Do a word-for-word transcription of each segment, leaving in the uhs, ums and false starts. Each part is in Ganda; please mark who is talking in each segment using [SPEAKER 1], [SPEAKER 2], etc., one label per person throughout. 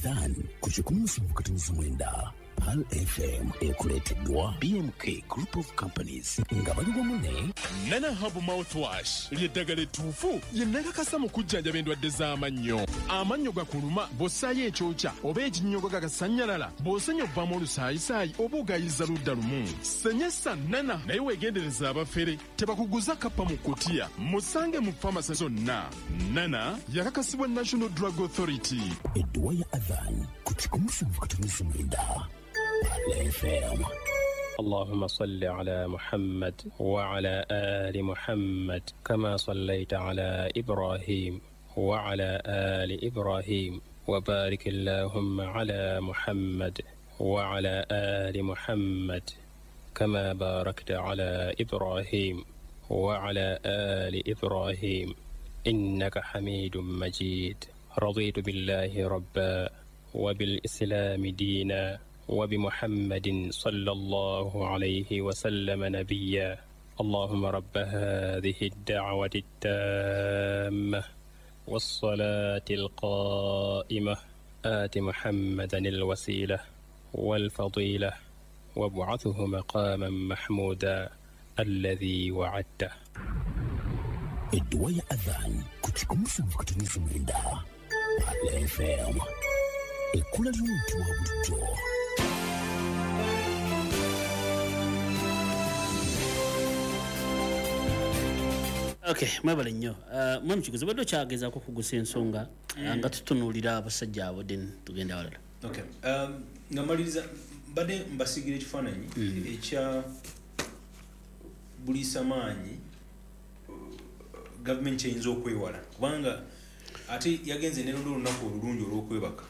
[SPEAKER 1] Adhan kuchukua mfukatinizi mwenda Pal F M ekuleteddwa B M K Group of Companies nga bali wamunne
[SPEAKER 2] Nana Hub Mouthwash lyeddagala ettuufu ye nakakasa mu kujjanjaba endwadde z'amannyo. Amannyo gakuluma bw'ossaayo ekyokya oba ekinnyogo gagasannyalala bw'osenya obbamu olusaayisaayi oba ogayiza ludda lumu. Senyesa Nana naye weegendereza abafere tebakuguza kappa mu kutiya musange mu famasi zonna. Nana yakakasibwa National Drug Authority.
[SPEAKER 1] Edduwa ya Adhan kuchukua mfukatinizi mwenda Pal F M.
[SPEAKER 3] اللهم صل على محمد وعلى آل محمد كما صليت على إبراهيم وعلى آل إبراهيم وبارك اللهم على محمد وعلى آل محمد كما باركت على إبراهيم وعلى آل إبراهيم إنك حميد مجيد. رضيت بالله ربا وبالإسلام دينا وبمحمد صلى الله عليه وسلم نبيا. اللهم رب هذه الدعوة التامة والصلاة القائمة آت محمدا الوسيلة والفضيلة وابعثه مقاما محمودا الذي وعدته.
[SPEAKER 1] Edduwa ya Adhan kuchukua mfukatinizi mwenda Pal F M. Ekula ly'omuntu wa bulijjo.
[SPEAKER 4] Okay, mwebale nnyo. Uh, mwe mukiguzi bwe kyagezaako kugusa ensonga mm. nga tutunuulira abasajja abo then tugenda walala.
[SPEAKER 5] Okay. Um, nga maliriza mbadde mbasigira ekifaananyi mm. ekya buliisa maanyi gavumenti kyeyinza okwewala kubanga ate yagenze ne luno olunaku olulungi olw'okwebaka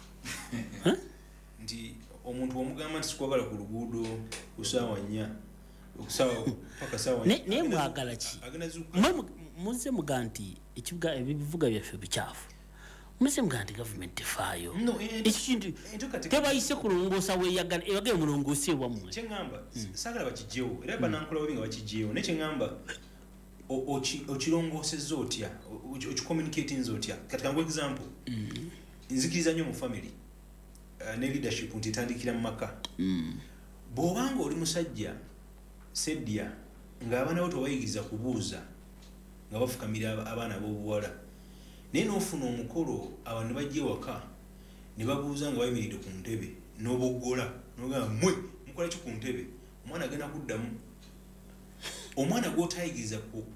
[SPEAKER 5] nti omuntu omugamba nti sikwagala ku luguudo ku ssaawa nnya okusaawa paka ssaawa
[SPEAKER 4] naye mwagala ki muze muga nti ekibuga ebivuga byaffe bikyafu muze muga nti gavumenti efaayo ekintu tebayise kulongoosa weeyagala eyagala mulongoose wammwe
[SPEAKER 5] kyeŋŋamba saagala bakijjewo era banankula babi nga bakijjewo naye kyeŋŋamba okirongoosezza otya okicommunicatinza otya kati kangu example nzikiriza nnyo mu family ne leadership nti etandikira mu maka bw'obanga oli musajja sedya ng'abaana bo tebayigiriza kubuuza nga bafukamira abaana b'obuwala naye n'ofuna omukolo abantu ne bajja ewaka ne babuuza nga bayimiridde ku ntebe n'oboggola n'ogamba mmwe mukola ki ku ntebe omwana agenda kuddamu omwana gw'otayigiriza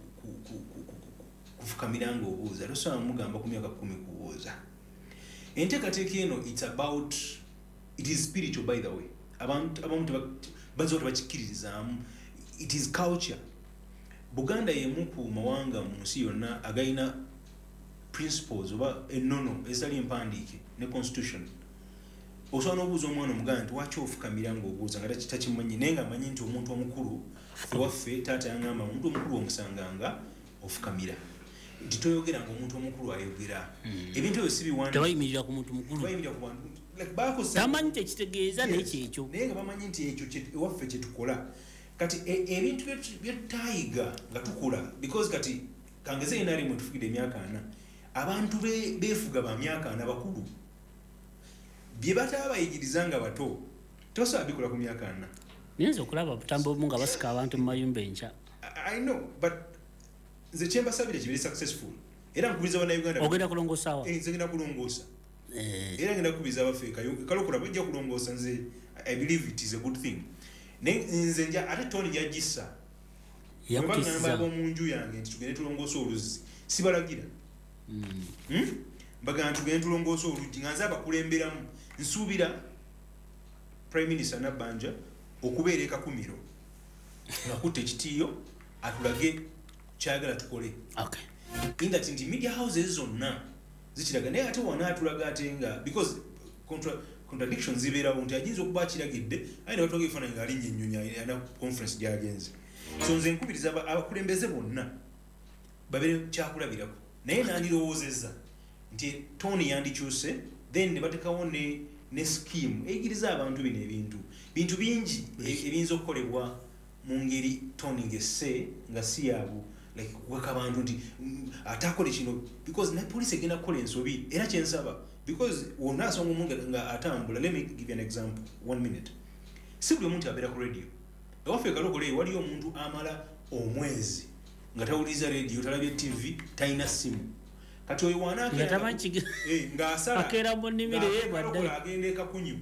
[SPEAKER 5] kufukamira nga obuuza tosobola mugamba ku myaka kumi kubuuza. Enteekateeka eno it's about it is spiritual by the way abantu abamu bazza tebakikkiririzaamu it is culture. Buganda yemu ku mawanga mu nsi yonna agayina principles oba ennono ezitali empandiike ne constitution. Osobola n'obuuza omwana omuganda nti waki ofukamira ng'obuuza nga takimanyi naye ng'amanyi nti omuntu omukulu ewaffe taata yangamba omuntu omukulu omusanganga ofukamira nti toyogera ng'omuntu omukulu ayogera ebintu ebyo si biwanda
[SPEAKER 4] tebayimirira ku muntu mukulu
[SPEAKER 5] bayimirira ku bantu
[SPEAKER 4] tamanyi tekitegeeza naye kyekyo
[SPEAKER 5] naye nga bamanyi nti ekyo ewaffe kye tukola kati ebintu byetutayiga nga tukula because kati kangeze yena rimwe tufukidde emyaka ana abantu beefuga ba myaka ana bakulu bye bataba bayigiriza nga bato tosobola bikola ku myaka ana.
[SPEAKER 4] Niyinza okulaba butambo obumu nga basika abantu mu mayumba enkya.
[SPEAKER 5] I know but nze kyembasabira kibiri successful era nkubiriza bannayuganda
[SPEAKER 4] ogenda kulongoosa wa
[SPEAKER 5] nze ngenda kulongoosa era ngenda kubiza abafeeka kale okola bajja kulongoosa nze I believe it is a good thing nze nja ate toni gyagissa yakugamba ab'omunju yange nti tugende tulongoosa oluzzi sibalagira mbagamba tugende tulongoosa oluggi nga nze abakulemberamu nsuubira Prime Minister Nabbanja okubeera ekakumiro ngakutta ekitiiyo atulage kyagala tukole.
[SPEAKER 4] Okay.
[SPEAKER 5] Inga tinti media houses zonna zikiraga naye ate wana atulaga ate nga because contra contradictions zibeerawo nti ajinza okuba akiragidde ayi nawe toge fana nga alinnya ennyonyi yana conference gy'agenze so nze nkubiriza abakulembeze bonna babeere kyakulabirako naye nandirowoozezza nti toni yandikyuse then ne batekawo ne ne scheme eyigiriza abantu bino ebintu bintu bingi ebiyinza okukolebwa mu ngeri toni ngesse nga si yaabo like weka abantu nti atakole kino because na police egenda kukola ensobi era kyensaba because wonna asonga omuntu nga atambula. Let me give you an example, one minute. Si buli omuntu abeera ku radio. Ewaffe kalokole waliyo omuntu amala omwezi nga tawuliza radio, talabye T V, talina simu. Kati oyo wanaakera eh ng'asala
[SPEAKER 4] akera bonnimire
[SPEAKER 5] yebadde agenda ekakunyu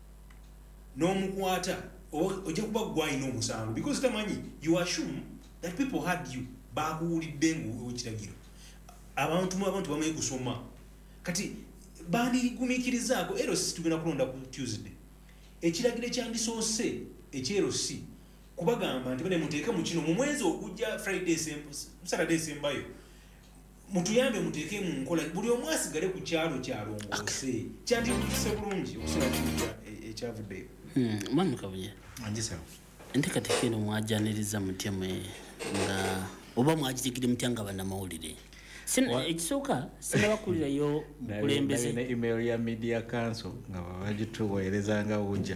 [SPEAKER 5] n'omukwata ojja kuba gwalina omusango because tamanyi you assume that people had you bakuwulidde ng'ekiragiro. Abantu mu abantu bamaze kusoma kati bandigumiikirizaako ero si tugenda kulonda ku Tuesday ekiragiro kyandisoose ekyero si kubagamba nti bane muteeke mu kino mu mwezi ogujja Friday Saturday sembayo mutuyambe muteeke mu nkola buli omu asigale ku kyalo kyalongoose kyandikuse bulungi okusoma ekyavuddeyo.
[SPEAKER 4] Mwana Kabuye
[SPEAKER 5] anjisa
[SPEAKER 4] enteekateeka eno mwajaniriza mutya mwe nga oba mwagitegere mutya nga bannamawulire? Ekisooka sinabakulirayo mukulembeze
[SPEAKER 6] ne email ya Media Council nga bagituweerezanga ujja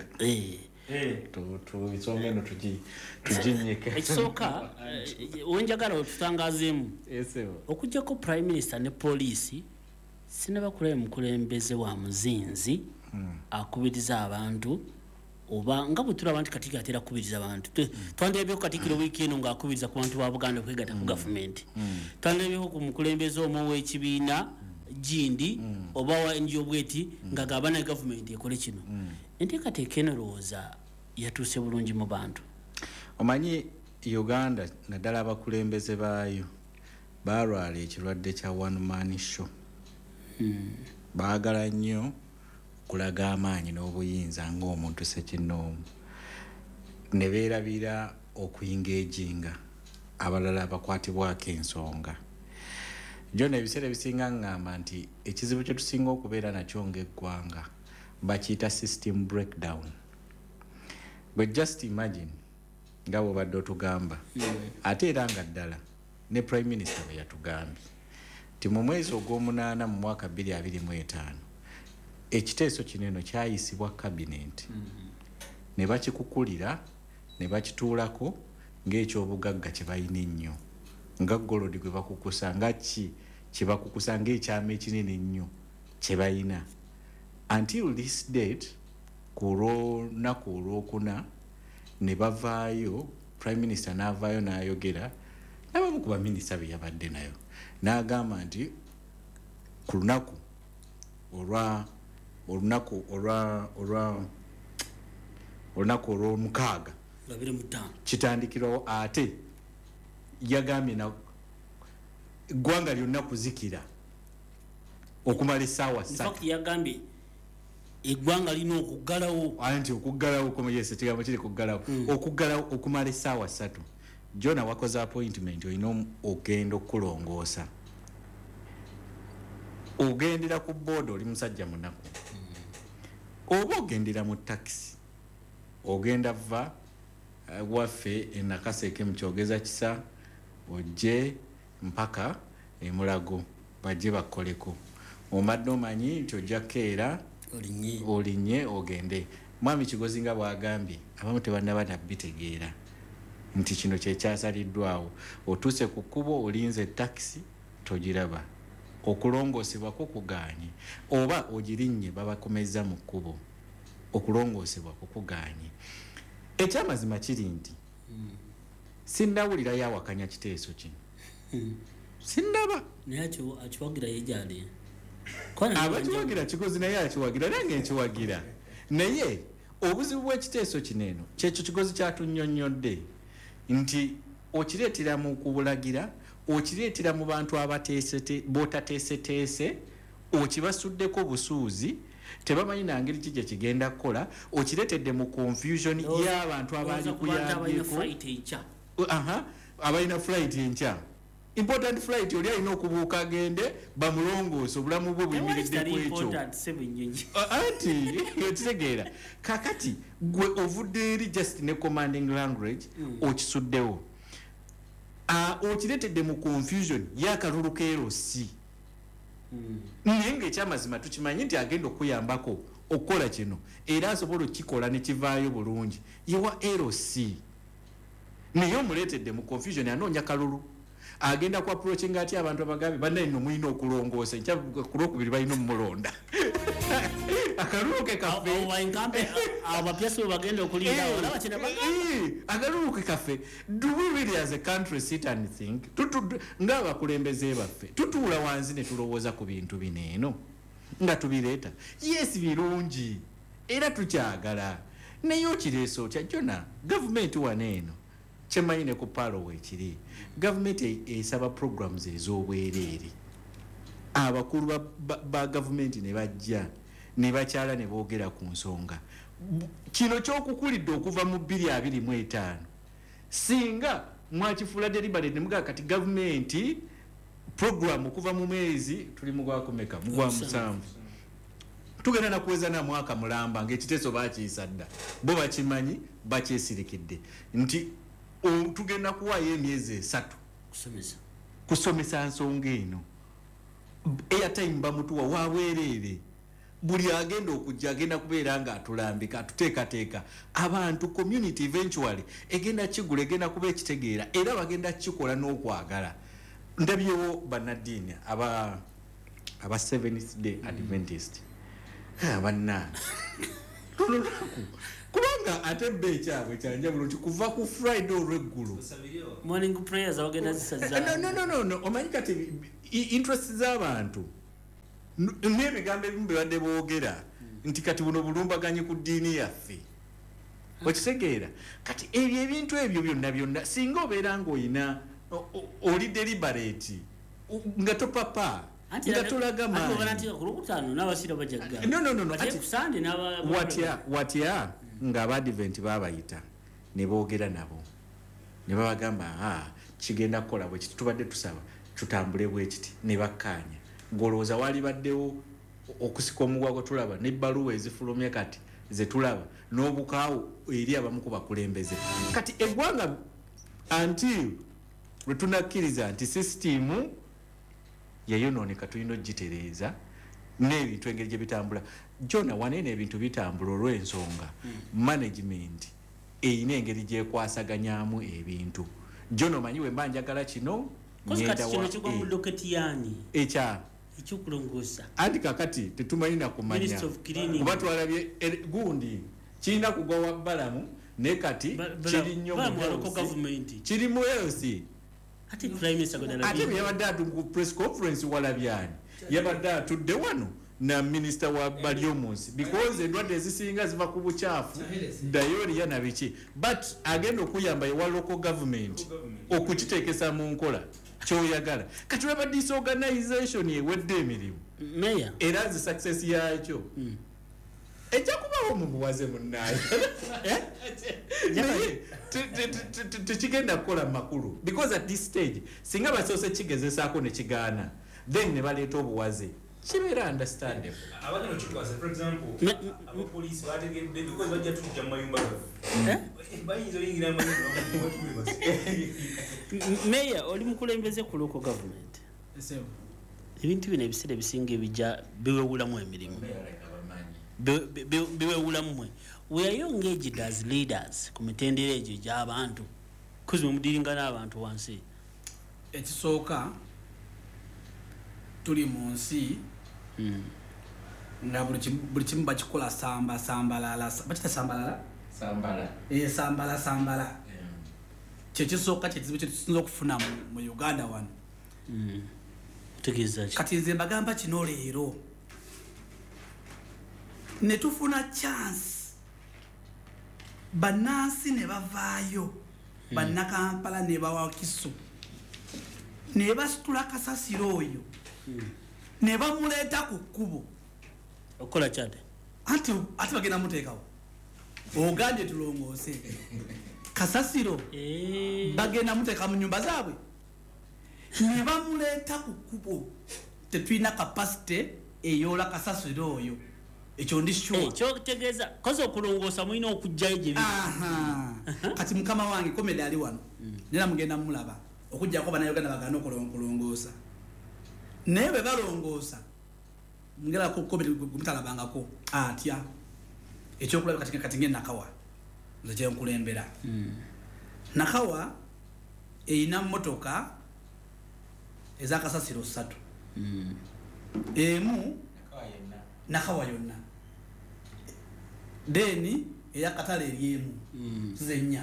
[SPEAKER 6] tubisonga eno tuginyika.
[SPEAKER 4] Ekisooka wenjagala otutangazeemu okujjako Prime Minister ne poliisi sinabakulayo mukulembeze wa muzinzi akubiriza abantu oba nga butulaba nti Katikkiro atera kubiriza abantu. Twandebyeho Katikkiro wiiki eno ng'akubiriza ku bantu ba Buganda okwegatta ku gavumenti. Twandebyeho ku mukulembeze omu w'ekibiina Gindi oba wa N G O bweti ng'agamba na gavumenti ekole kino. Enteekateeka eno lowooza yatuuse bulungi mu bantu?
[SPEAKER 6] Omanyi Uganda naddala abakulembeze baayo baalwala ekirwadde kya one man show. Baagala nnyo kulaga amaanyi n'obuyinza ng'omuntu ssekinnoomu ne beerabira okuyingeejinga abalala abakwatibwako ensonga. Jjo n'ebiseera ebisinga ngamba nti ekizibu kye tusinga okubeera nakyo ng'eggwanga bakiyita system breakdown. But just imagine nga bw'obadde otugamba ate era nga ddala ne Prime Minister bwe yatugambye nti mu mwezi ogw'omunaana mu mwaka bbiri abiri mu etaano ekiteeso kineno kyayisibwa cabinet ne bakikukulira ne bakituulako ng'ekyobugagga kye balina ennyo nga golodi gwe bakukusa nga ki kye bakukusa ng'ekyama ekinene ennyo kye balina until this date ku lunaku olwokuna ne bavaayo Prime Minister n'avaayo n'ayogera n'abamu ku baminisita be yabadde nayo n'agamba nti ku lunaku olwa olunaku olwa olwa olunaku olw'omukaaga kitandikirawo ate yagambye na eggwanga lyonna kuzikira okumala essaawa ssatu.
[SPEAKER 4] Yagambye eggwanga lina okuggalawo
[SPEAKER 6] anti okuggalawo komyese kigambo kiri kuggalawo okuggalawo okumala essaawa ssatu. Jona wakoze appointment olina ogenda okulongoosa ogendera ku board oli musajja munaku oba ogendera mu taxi ogenda va uh, waffe enakaseke mukyogeza kisa ojje mpaka emulago bajje bakoleko omadde omanyi nti ojja keera
[SPEAKER 4] olinye
[SPEAKER 6] olinye ogende. Mwami Kigozi nga bwagambye abamu tebannaba nabitegeera nti kino kyekyasaliddwawo otuuse ku kkubo olinze taxi togiraba okulongoosebwa kukuganye oba ogirinnye babakomeza mu kkubo okulongoosebwa kukuganye. Ekyamazima kiri nti sinnawulirayo awakanya kiteeso kino sinnaba
[SPEAKER 4] naye akiwagira yejali
[SPEAKER 6] abakiwagira Kigozi naye akiwagira nange nkiwagira naye obuzibu bw'ekiteeso kineeno kyekyo Kigozi kyatunnyonnyodde nti okireetera mu kubulagira okireetera mu bantu abateesete bootateeseteese okibasuddeko busuuzi tebamanyi nangeri ki gye kigenda kukola okireetedde mu confusion y'abantu abaali kuyambyeko aha abalina flight enkya important flight oli alina okubuuka agende bamulongoose obulamu bwe buyimiridde ku ekyo anti ekitegeera kakati gwe ovudde eri just ne commanding language okisuddewo okireetedde mu confusion y'akalulu keerosi naye ng'ekyamazima tukimanyi nti agenda okuyambako okukola kino era asobola okukikola ne kivaayo bulungi yewa L C naye omuleetedde mu confusion anoonya kalulu agenda ku approaching ati abantu abagambe bannaye nno mulina okulongoosa ku lwokubiri balina omulonda akaluke kaffe
[SPEAKER 4] wainkampe abapyaso bagenda okulinda wala bachina
[SPEAKER 6] eh akaluke kaffe. Do we really as a country sit and think tutu ngaba kulembeze baffe tutula wanzi ne tulowooza ku bintu bineeno nga tubireeta? Yes, birungi era tukyagala naye okireeso kya jona gavumenti waneeno kyemanyine ku palo wekiri gavumenti esaba programs ez'obwereere abakulu ba, ba, ba gavumenti ne bajja ne bakyala ne boogera ku nsonga kino ky'okukulidde okuva mu bbiri abiri mu etaano singa mwakifuula deliberate ne mugaa kati gavumenti program okuva mu mwezi tuli mu gwakumeka mu gwa musanvu tugenda na kuweza na mwaka mulamba ng'ekiteeso baakiyisa dda bo bakimanyi bakyesirikidde nti tugenda kuwaayo emyezi esatu
[SPEAKER 4] kusomesa
[SPEAKER 6] kusomesa nsonga eno airtime bamutuwa wabwereere buli agenda okujja agenda kubeera nga atulambika atuteekateeka abantu community eventually egenda kigula egenda kuba ekitegeera era bagenda kikola n'okwagala. Ndabyewo bannaddiini aba aba Seventh Day Adventist abanna kubanga ate bbe kyabwe kyanjawulo nti kuva ku Friday olw'eggulu
[SPEAKER 4] morning prayers abagenda zisaza
[SPEAKER 6] no no no no no omanyi kati interest z'abantu n'ebigambo ebimu bibadde boogera nti kati buno bulumbaganyi ku ddiini yaffe okitegeera kati ebyo ebintu ebyo byonna byonna singa obeera ng'oyina oli deliberate nga topapa nga tolaga maanyi no no no no kati watya watya nga abadiventi babayita ne boogera nabo ne babagamba ah kigenda kukola bwe kiti tubadde tusaba tutambule bwe kiti ne bakkaanya ngolooza wali baddewo okusika omugwago tulaba n'ebbaluwa ezifulumye kati ze tulaba n'obukaawo eri abamu ku bakulembeze kati eggwanga until lwe tunakkiriza nti sisitimu yayonooneka tulina ogitereeza n'ebintu engeri gye bitambula jona waneena ebintu bitambula olw'ensonga management eyina engeri gyekwasaganyamu ebintu jona omanyi we mba njagala kino ekya
[SPEAKER 4] ekyokulongoosa
[SPEAKER 6] anti kakati tetumanyi na kumanya kuba twalabye gundi kirina kugwa wa balamu ne kati kiri nnyo kiri mu elsi
[SPEAKER 4] ate prime minister godala
[SPEAKER 6] ate yabadde atu press conference walabyani yabadde atudde wano na minister wa baliomunsi because endwadde ezisinga ziva ku bukyafu dayori na biki but agenda okuyamba ewa local government okukiteekesa mu nkola kyoyagala kati weba disorganization ewedde emirimu
[SPEAKER 4] meya
[SPEAKER 6] era zi success yakyo ejja kubawo mu buwaze munnaye tekigenda kukola makulu because at this stage singa basoose kigezesaako ne kigaana then ne baleeta obuwaze kibeera understandable
[SPEAKER 5] abagenda okitwasa for example abapoliisi bategedde because bajja tujja mu mayumba gaffe bayinza oyingira mu mayumba
[SPEAKER 4] meya oli mukulembeze ku local government ebintu bino ebiseera ebisinga ebijja biwewulamu emirimu biwewulamu mwe we are engaged as leaders ku mitendera egyo gy'abantu kuzi mudiringa n'abantu wansi
[SPEAKER 7] ekisooka tuli mu nsi nga buli kimu bakikola samba sambalala bakita sambalala
[SPEAKER 6] sambala
[SPEAKER 7] eh sambala sambala kyekisooka kyekizibu kyetusinza okufuna mu Uganda wano
[SPEAKER 4] tegeeza
[SPEAKER 7] kati nze mbagamba kino leero ne tufuna chance bannansi ne bavaayo bannakampala ne bawakiso ne basitula kasasiro oyo ne bamuleeta ku kkubo
[SPEAKER 4] okola kyate
[SPEAKER 7] anti ati bagenda muteekawo ogambye tulongoose kasasiro bagenda muteeka mu nyumba zaabwe ne bamuleeta ku kkubo tetulina kapasite eyoola kasasiro oyo ekyo ndi sure
[SPEAKER 4] ekyo tegeeza koze okulongoosa mulina okujjayo gye
[SPEAKER 7] kati mukama wange komedi ali wano nera mugenda mulaba okujjako bannayuganda bagana okulongoosa naye bwe balongoosa ngera ko komedi gumutalabangako atya ekyokulaba kati kati ngenda nakawa nze kye nkulembera nakawa eyina mmotoka ezakasasiro ssatu emu nakawa yonna deni eya katale eriemu
[SPEAKER 4] Mm.
[SPEAKER 7] zenya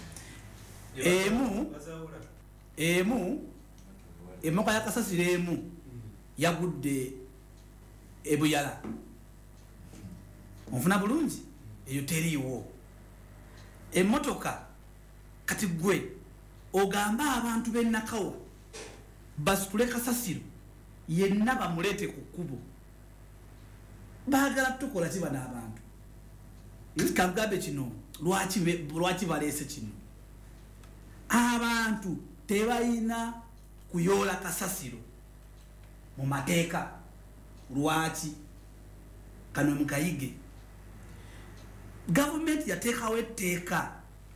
[SPEAKER 7] emu emu emoka ya kasasiro emu yagudde ebuyala onfuna bulungi eyo teriiwo emmotoka kati gwe ogamba abantu b'ennakawa basitule kasasiro yenna bamuleete ku kkubo baagala tukola kiba n'abantu kagambe kino lwaki be- lwaki baleese kino abantu tebalina kuyoola kasasiro mu mateeka lwaki kano mukayige gavumenti yateekawo etteeka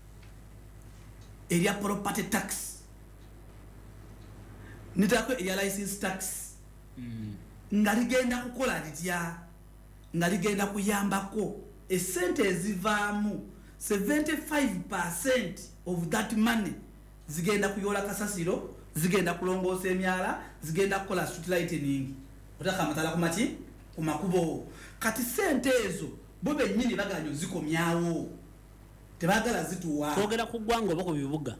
[SPEAKER 7] erya property tax nitako erya license tax nga ligenda kukola litya nga ligenda kuyambako esente ezivaamu seventy-five percent of that money zigenda kuyoola kasasiro zigenda kulongoosa emyala zigenda kukola street lightening otaka amatala kumaki ku makubo kati sente ezo bo bennyini baganya ozikomyawo tebagala zituwa
[SPEAKER 4] twogera ku ggwanga oba ku bibuga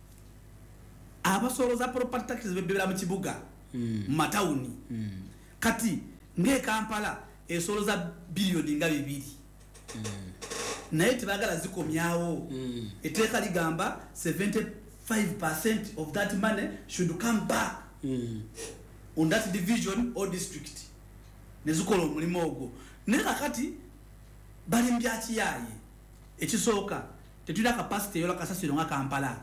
[SPEAKER 7] abasolooza property taxes bebera mu kibuga mu matawuni kati ng'ekampala esolooza biliyoni nga bibiri naye tebagala zikomyawo etteeka ligamba seventy-five percent of that money should come back on that division or district nezikola omulimu ogwo naye kakati bali mu byakiyaaye ekisooka tetulina kapasite eyola kasasiro nga kampala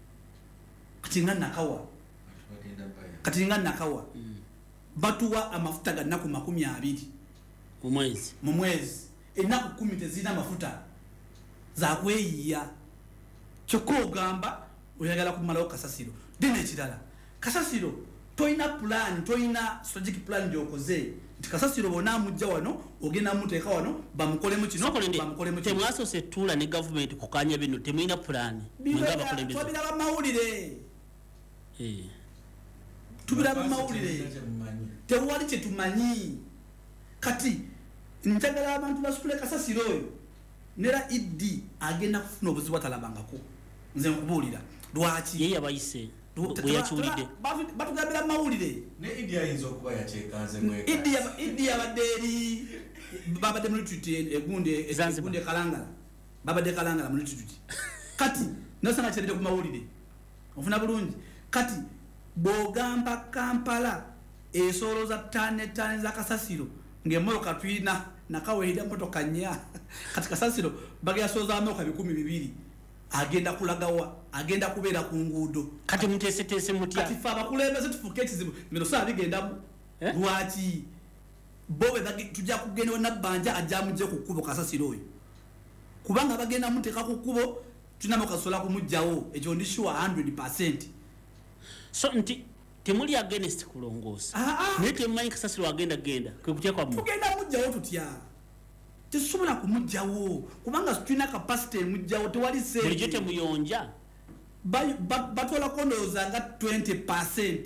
[SPEAKER 7] kati nga nakawa kati nga nakawa batuwa amafuta ga nnaku makumi abiri
[SPEAKER 4] mu mwezi
[SPEAKER 7] mu mwezi ennaku kumi tezirina mafuta zakweyiya kyokka ogamba oyagala kumalawo kasasiro dina ekirala kasasiro toyina plan toyina strategic plan gyokoze nti kasasiro bona amujja wano ogenda muteeka wano bamukolemu kino bamukolemu kino
[SPEAKER 4] temwasose tuula ne gavumenti kukanya bino temulina pulaani
[SPEAKER 7] tubiraba mawulire
[SPEAKER 4] Eh.
[SPEAKER 7] tubiraba mawulire tewali kyetumanyi kati njagala abantu basitule kasasiro oyo nera iddi agenda kufuna obuzibu atalabangako nze nkubuulira lwaki
[SPEAKER 4] ye yabayise bwe yakiwulidde
[SPEAKER 7] batugambira mawulire
[SPEAKER 6] ne idi ayinza okuba yakyekaze mweka
[SPEAKER 7] Idi yaba- Idi yabadde eri babadde mu retreat egunde
[SPEAKER 4] Zanzibar.
[SPEAKER 7] egunde kalangala babadde kalangala mu retreat kati nosanga kyerede ku mawulire ofuna bulungi kati bwogamba kampala esolooza ttaani ttaani za kasasiro ng'emmotoka tulina nakawehera motoka nnya kati kasasiro bageyasolooza amoka bikumi bibiri agenda kulagawa agenda kubeera ku nguudo
[SPEAKER 4] kati muteeseteese mutya
[SPEAKER 7] kati fe abakulembeze tufuuke ekizibu bino saa bigendamu
[SPEAKER 4] Eh?
[SPEAKER 7] lwaki bo bwe bagi- tujja kugenda nabbanja ajja mujje ku kkubo kasasiro oyo kubanga bagenda muteeka ku kkubo tulina mukasola kumugjawo ekyo ndi sure one hundred percent
[SPEAKER 4] so nti temuli against kulongoosa
[SPEAKER 7] Ah, ah.
[SPEAKER 4] naye temumanyi kasasiro agenda genda kwe kutya kwammwe
[SPEAKER 7] tugenda mugjawo tutya tetusobola kumugjawo kubanga tulina kapasite emugjawo tewali
[SPEAKER 4] bulijjo
[SPEAKER 7] sente
[SPEAKER 4] temuyonja
[SPEAKER 7] Ba- ba- batwalako ndowooza nga twenty percent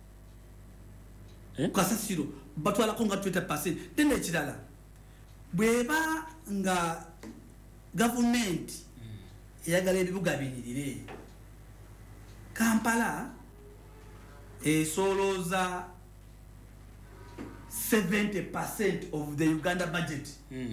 [SPEAKER 4] Eh?
[SPEAKER 7] kasasiro batwalako nga twenty percent tena ekirala bweba nga gavumenti eyagala ebibuga binyirire kampala esolooza seventy percent of the uganda budget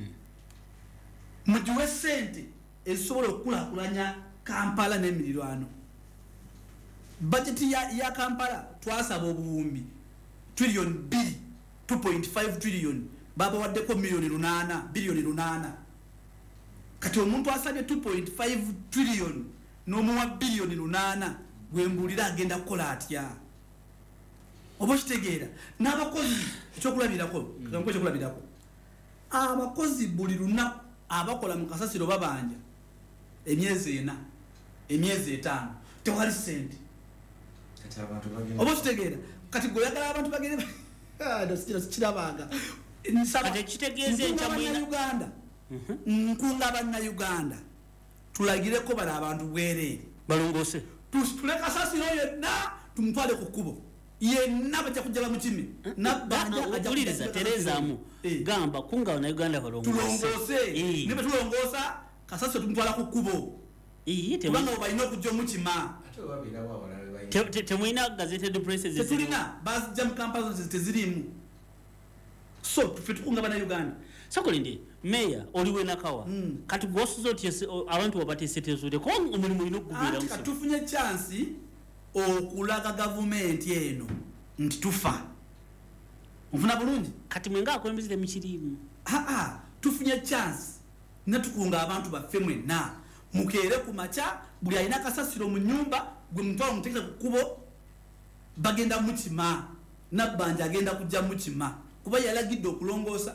[SPEAKER 7] mugiwe sente ezisobola okukulaakulanya kampala n'emirirwano budget ya, ya kampala twasaba obuwumbi trillion bbiri two point five trillion babawaddeko miliyoni lunaana biliyoni lunaana kati omuntu asabye two point five trillion n'omuwa biliyoni lunaana gwembuulira agenda kukola atya oba okitegeera n'abakozi ekyokulabirako kagambo ekyokulabirako abakozi buli lunaku abakola mu kasasiro babanja emyezi ena emyezi etaano tewali sente
[SPEAKER 6] kati abantu bagenda
[SPEAKER 7] oba okitegeera kati gweoyagala abantu bagende kirabanga
[SPEAKER 4] Kati ekitegeeza enkya mwina-
[SPEAKER 7] uganda nkunga bannayuganda tulagireko bali abantu bwereere
[SPEAKER 4] balongoose
[SPEAKER 7] tusitule kasasiro yenna tumutwale ku kkubo yenna bajja kujjala mu kimi nabbanja ajja
[SPEAKER 4] kuwuliriza terezaamu gamba kunga na Uganda
[SPEAKER 7] balongose ne bwe tulongoosa Kasasiro tumutwala ku kkubo kubanga balina okujja mu kima
[SPEAKER 4] temulina gazetted presses
[SPEAKER 7] tetulina bazijja mu kampala tezirimu so ffe tukunga bana Uganda
[SPEAKER 4] sakolinde meya oliwe nakawa mm. kati gwosuzo oti abantu wabateeseteezudde ko omulimu olina okugubira
[SPEAKER 7] musi tufunye chance okulaga gavumenti eno nti tufa mufuna bulungi
[SPEAKER 4] kati mwenga akulembezere mu kirimu
[SPEAKER 7] aa tufunye chance natukunga abantu baffe mwenna mukeere ku maca buli alina kasasiro mu nyumba gwe mutwala muteekera ku kkubo bagenda mu kima nabbanja agenda kujja mu kima kuba yalagidde okulongoosa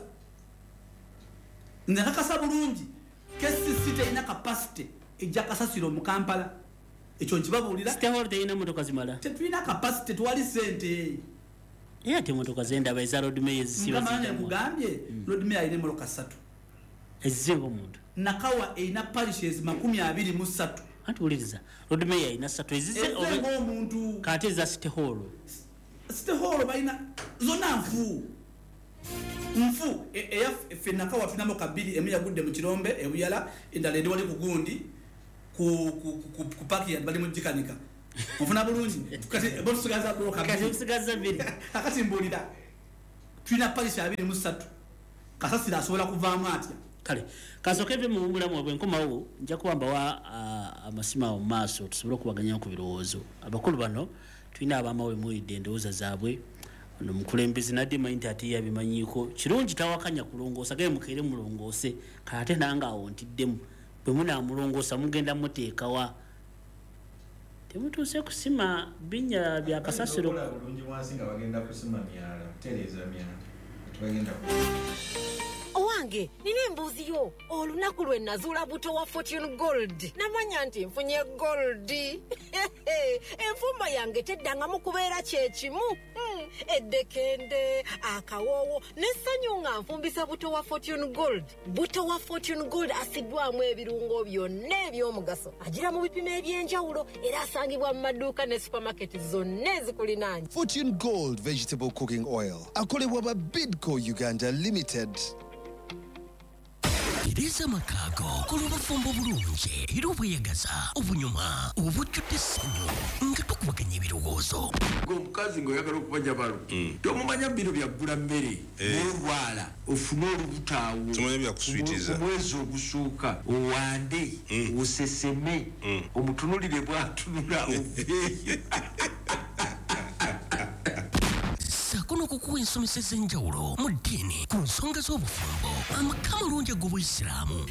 [SPEAKER 7] nze nakasa bulungi kesisi terina kapasite ejja kasasiro mu Kampala ekyo nkibabuulira
[SPEAKER 4] siteholo terina motoka zimala
[SPEAKER 7] tetulina kapasite tuwali sente
[SPEAKER 4] era ate motoka zendaba eza road mayor
[SPEAKER 7] ezisibaziamane kugambye road mayor alina emmotoka ssatu
[SPEAKER 4] ezizenga omuntu
[SPEAKER 7] nakawa erina parishes makumi abiri mu ssatu
[SPEAKER 4] anti wuliriza road mayor alina ssatu
[SPEAKER 7] ezizenga omuntu
[SPEAKER 4] kati eza siteholo
[SPEAKER 7] siteholo balina zonna nfu nfu eya ffe nakawa tulinamu kabiri emu yagudde mu kirombe ebuyala endala eri wali kugundi ku paki bali mu gikanika ofuna bulungi kati botusigaza bloka
[SPEAKER 4] kati usigaza biri
[SPEAKER 7] akati mbulira tulina parish abiri mu ssatu Kasasiro asobola kuvaamu atya
[SPEAKER 4] kale kasokeve mu bulamu bwe nkomawo nja kuwamba wa amasima mu maaso tusobole okubaganya ku birowoozo abakulu bano tulina abamawule muwulidde endowooza zaabwe ono mukulembeze nadde mayinti ate yabimanyiiko kirungi tawakanya kulongoosa gaye mukeere mulongoose kale ate nange awo ntiddemu bwe munaamulongoosa mugenda muteekawa temutuuse kusima binnya bya Kasasiro
[SPEAKER 8] owange nina embuuzi yo olunaku lwe nazuula buto wa Fortune Gold namanya nti nfunye gold enfumba yange teddangamu kubeera kyekimu hmm. eddekende akawoowo n'essanyu nga nfumbisa buto wa Fortune Gold buto wa Fortune Gold asiddwamu ebirungo byonna eby'omugaso agira mu bipimo eby'enjawulo era asangibwa mu maduuka ne supermarket zonna ezikulinaanye.
[SPEAKER 9] Fortune Gold Vegetable Cooking Oil akolebwa ba Bidco Uganda Limited.
[SPEAKER 1] Tereza makago kulubafumbo bulungi era obweyagaza obunyuma obujjudde essanyu nga tukubaganya ebirowoozo
[SPEAKER 10] ng'omukazi ng'oyagala okubanja balo tomumanya bino byaggula mmere n'olwala ofune olubutaawo omwezi ogusuuka owande oseseme omutunulire bwatunula oveeyo
[SPEAKER 1] sakono kukuwa ensomesa enjawulo mu ddiini ku nsonga z'obufumbo amaka malungi ag'obuyisiraamu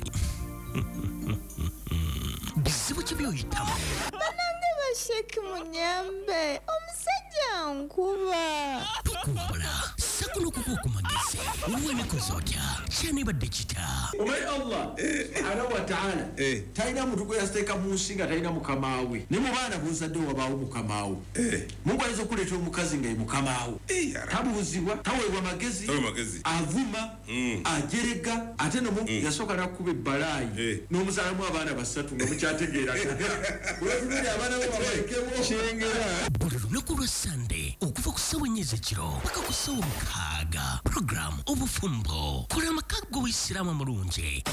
[SPEAKER 1] bizibu ki by'oyitamu
[SPEAKER 11] banange basheki munyambe omusajja nkuba
[SPEAKER 1] tukuwabula sakono kukuwa ku magezi oluwa emikozi otya kyanibadde kita
[SPEAKER 10] omanyi Allah subhanahu wa ta'ala talina muntu gwe yasiteeka mu nsi nga talina mukamaawe ne mu baana b'ozadde wabaawo mukamaawe Mungu ayinza okuleeta omukazi nga ye mukamaawe tabuuzibwa taweebwa magezi avuma ajerega ate no Mungu yasooka n'akuba ebbalaayi n'omuzaalamu abaana basatu nga mukyategeeraga olwatululi abaana bo babalekebo kyengera
[SPEAKER 1] buli lunaku lwa sande okuva ku ssawa ennya ez'ekiro paka ku ssawa mukaaga program obufumbo kola amaka g'obuyisiraamu amulungi.